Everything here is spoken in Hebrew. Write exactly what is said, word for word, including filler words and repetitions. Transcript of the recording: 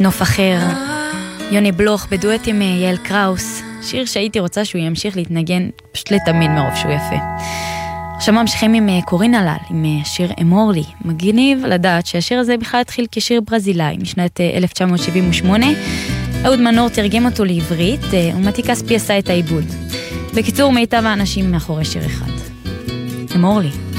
נוף אחר, יוני בלוך בדואט עם יעל קראוס, שיר שהייתי רוצה שהוא ימשיך להתנגן פשוט לתמיד מרוב שהוא יפה. עכשיו ממשיכים עם קורין הלל, עם השיר אמור לי. מגניב לדעת שהשיר הזה בכלל התחיל כשיר ברזילאי משנת אלף תשע מאות שבעים ושמונה. אהוד מנור תרגם אותו לעברית, ומתי כספי עשה את העיבוד. בקיצור, מיטב האנשים מאחורי שיר אחד. אמור לי.